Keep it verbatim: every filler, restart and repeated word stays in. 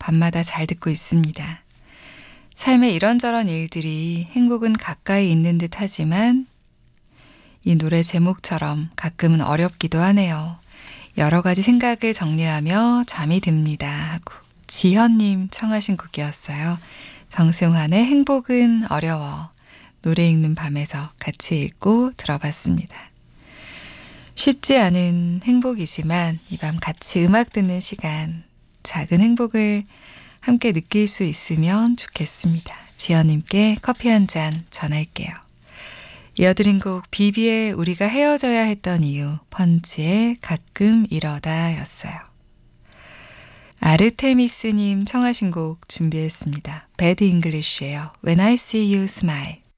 밤마다 잘 듣고 있습니다. 삶의 이런저런 일들이 행복은 가까이 있는 듯 하지만 이 노래 제목처럼 가끔은 어렵기도 하네요. 여러 가지 생각을 정리하며 잠이 듭니다 하고 지현님 청하신 곡이었어요. 정승환의 행복은 어려워. 노래 읽는 밤에서 같이 읽고 들어봤습니다. 쉽지 않은 행복이지만 이 밤 같이 음악 듣는 시간, 작은 행복을 함께 느낄 수 있으면 좋겠습니다. 지연님께 커피 한 잔 전할게요. 이어드린 곡 비비의 우리가 헤어져야 했던 이유, 펀치의 가끔 이러다 였어요. 아르테미스님 청하신 곡 준비했습니다. 배드 잉글리쉬예요. When I see you smile.